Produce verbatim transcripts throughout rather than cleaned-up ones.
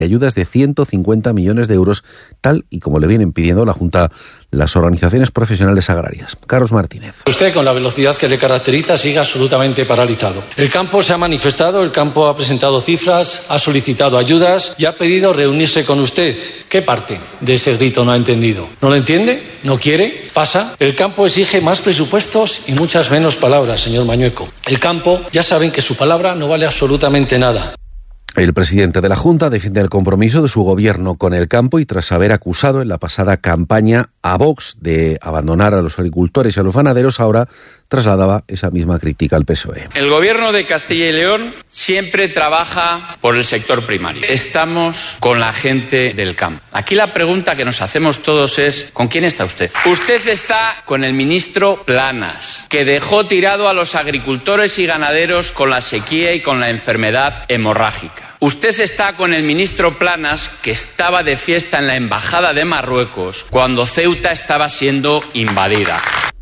ayudas de ciento cincuenta millones de euros, tal y como le vienen pidiendo la Junta las organizaciones profesionales agrarias. Carlos Martínez. Usted, con la velocidad que le caracteriza, sigue absolutamente paralizado. El campo se ha manifestado, el campo ha presentado cifras, ha solicitado ayudas y ha pedido reunirse con usted. ¿Qué parte de ese grito no ha entendido? ¿No lo entiende? ¿No quiere? ¿Pasa? El campo exige más presupuestos y muchas menos palabras, señor Mañueco. El campo, ya saben que su palabra no vale absolutamente nada. El presidente de la Junta defiende el compromiso de su gobierno con el campo y tras haber acusado en la pasada campaña a Vox de abandonar a los agricultores y a los ganaderos, ahora trasladaba esa misma crítica al P S O E. El gobierno de Castilla y León siempre trabaja por el sector primario. Estamos con la gente del campo. Aquí la pregunta que nos hacemos todos es, ¿con quién está usted? Usted está con el ministro Planas, que dejó tirado a los agricultores y ganaderos con la sequía y con la enfermedad hemorrágica. Usted está con el ministro Planas, que estaba de fiesta en la embajada de Marruecos cuando Ceuta estaba siendo invadida.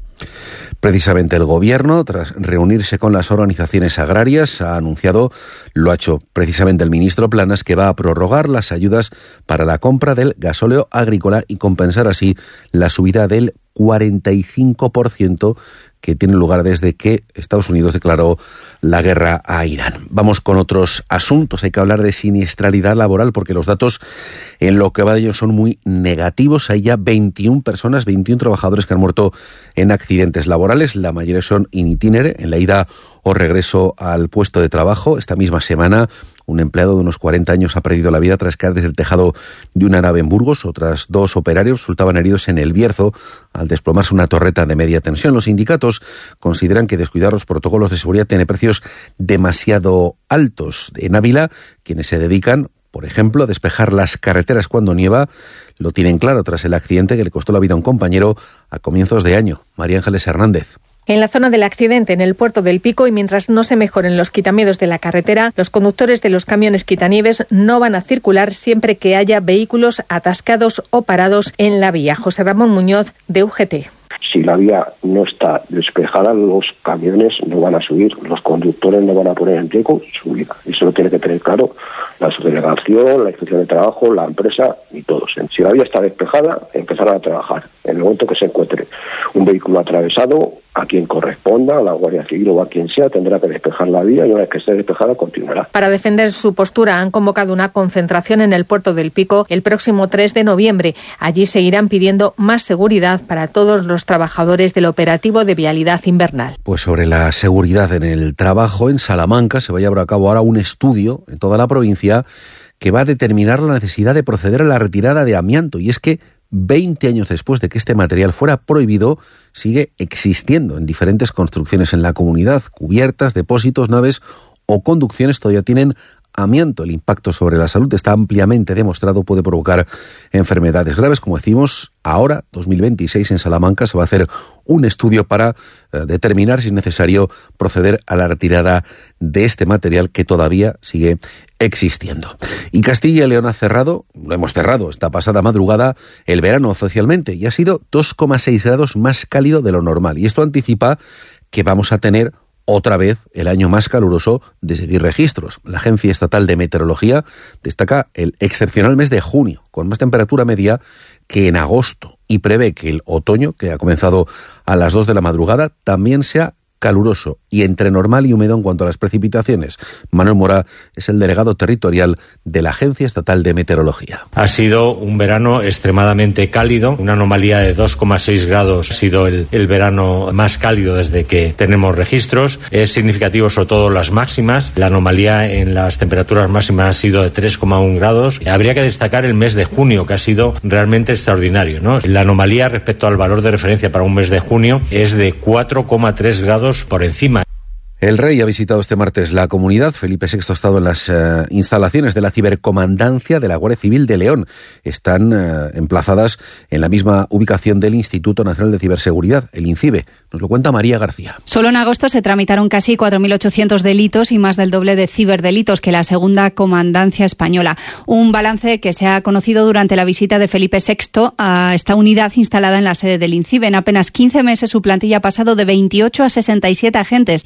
Precisamente el Gobierno, tras reunirse con las organizaciones agrarias, ha anunciado, lo ha hecho precisamente el ministro Planas, que va a prorrogar las ayudas para la compra del gasóleo agrícola y compensar así la subida del cuarenta y cinco por ciento que tiene lugar desde que Estados Unidos declaró la guerra a Irán. Vamos con otros asuntos. Hay que hablar de siniestralidad laboral porque los datos en lo que va de ello son muy negativos. Hay ya veintiuna personas, veintiún trabajadores que han muerto en accidentes laborales. La mayoría son in itinere, en la ida o regreso al puesto de trabajo. Esta misma semana un empleado de unos cuarenta años ha perdido la vida tras caer desde el tejado de una nave en Burgos. Otras dos operarios resultaban heridos en El Bierzo al desplomarse una torreta de media tensión. Los sindicatos consideran que descuidar los protocolos de seguridad tiene precios demasiado altos. En Ávila, quienes se dedican, por ejemplo, a despejar las carreteras cuando nieva, lo tienen claro tras el accidente que le costó la vida a un compañero a comienzos de año. María Ángeles Hernández. En la zona del accidente, en el puerto del Pico, y mientras no se mejoren los quitamiedos de la carretera, los conductores de los camiones quitanieves no van a circular siempre que haya vehículos atascados o parados en la vía. José Ramón Muñoz, de U G T. Si la vía no está despejada, los camiones no van a subir, los conductores no van a poner en riesgo su vida. Eso lo tiene que tener claro la subdelegación, la inspección de trabajo, la empresa y todos. Si la vía está despejada, empezarán a trabajar. En el momento que se encuentre un vehículo atravesado, a quien corresponda, a la Guardia Civil o a quien sea, tendrá que despejar la vía y una vez que esté despejada, continuará. Para defender su postura han convocado una concentración en el puerto del Pico el próximo tres de noviembre. Allí seguirán pidiendo más seguridad para todos los trabajadores del operativo de vialidad invernal. Pues sobre la seguridad en el trabajo, en Salamanca se va a llevar a cabo ahora un estudio en toda la provincia que va a determinar la necesidad de proceder a la retirada de amianto. Y es que veinte años después de que este material fuera prohibido, sigue existiendo en diferentes construcciones en la comunidad. Cubiertas, depósitos, naves o conducciones todavía tienen amianto. El impacto sobre la salud está ampliamente demostrado, puede provocar enfermedades graves. Como decimos, ahora, dos mil veintiséis, en Salamanca se va a hacer un estudio para eh, determinar si es necesario proceder a la retirada de este material que todavía sigue existiendo. Y Castilla y León ha cerrado, lo hemos cerrado esta pasada madrugada, el verano oficialmente, y ha sido dos coma seis grados más cálido de lo normal. Y esto anticipa que vamos a tener otra vez el año más caluroso de seguir registros. La Agencia Estatal de Meteorología destaca el excepcional mes de junio, con más temperatura media que en agosto, y prevé que el otoño, que ha comenzado a las dos de la madrugada, también sea caluroso y entre normal y húmedo en cuanto a las precipitaciones. Manuel Mora es el delegado territorial de la Agencia Estatal de Meteorología. Ha sido un verano extremadamente cálido, una anomalía de dos coma seis grados, ha sido el, el verano más cálido desde que tenemos registros. Es significativo sobre todo las máximas. La anomalía en las temperaturas máximas ha sido de tres coma uno grados. Habría que destacar el mes de junio, que ha sido realmente extraordinario, ¿no? La anomalía respecto al valor de referencia para un mes de junio es de cuatro coma tres grados por encima. El rey ha visitado este martes la comunidad. Felipe sexto ha estado en las eh, instalaciones de la Cibercomandancia de la Guardia Civil de León. Están eh, emplazadas en la misma ubicación del Instituto Nacional de Ciberseguridad, el INCIBE. Nos lo cuenta María García. Solo en agosto se tramitaron casi cuatro mil ochocientos delitos y más del doble de ciberdelitos que la segunda comandancia española. Un balance que se ha conocido durante la visita de Felipe sexto a esta unidad instalada en la sede del INCIBE. En apenas quince meses su plantilla ha pasado de veintiocho a sesenta y siete agentes y ha conseguido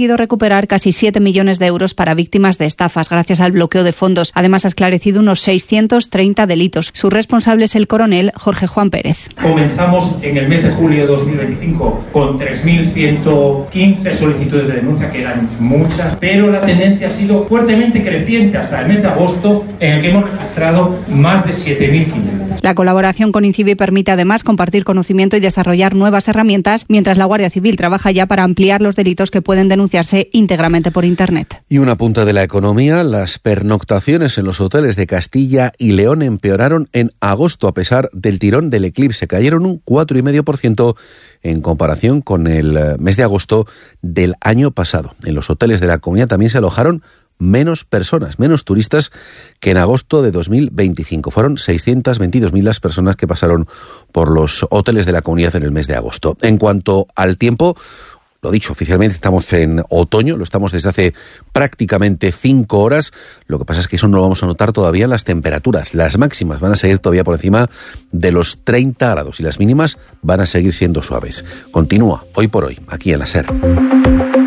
conseguido recuperar casi siete millones de euros para víctimas de estafas gracias al bloqueo de fondos. Además, ha esclarecido unos seiscientos treinta delitos. Su responsable es el coronel Jorge Juan Pérez. Comenzamos en el mes de julio de dos mil veinticinco con tres mil ciento quince solicitudes de denuncia, que eran muchas, pero la tendencia ha sido fuertemente creciente hasta el mes de agosto, en el que hemos registrado más de siete mil quinientos. La colaboración con INCIBE permite además compartir conocimiento y desarrollar nuevas herramientas, mientras la Guardia Civil trabaja ya para ampliar los delitos que pueden denunciarse íntegramente por Internet. Y una punta de la economía: las pernoctaciones en los hoteles de Castilla y León empeoraron en agosto a pesar del tirón del eclipse. Cayeron un cuatro coma cinco por ciento en comparación con el mes de agosto del año pasado. En los hoteles de la comunidad también se alojaron menos personas, menos turistas que en agosto de dos mil veinticinco. Fueron seiscientas veintidós mil las personas que pasaron por los hoteles de la comunidad en el mes de agosto. En cuanto al tiempo, lo dicho, oficialmente estamos en otoño, lo estamos desde hace prácticamente cinco horas. Lo que pasa es que eso no lo vamos a notar todavía en las temperaturas. Las máximas van a seguir todavía por encima de los treinta grados y las mínimas van a seguir siendo suaves. Continúa Hoy por Hoy, aquí en la SER.